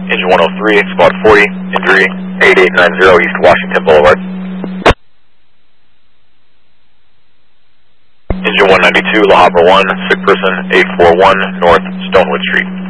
Engine 103, Squad 40, injury 8890 East Washington Boulevard. Engine 192, La Habra 1, sick person 841 North Stonewood Street.